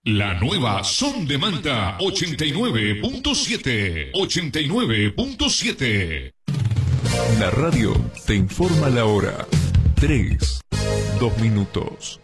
La nueva Son de Manta 89.7. 89.7. La radio te informa la hora. 3, 2 minutos.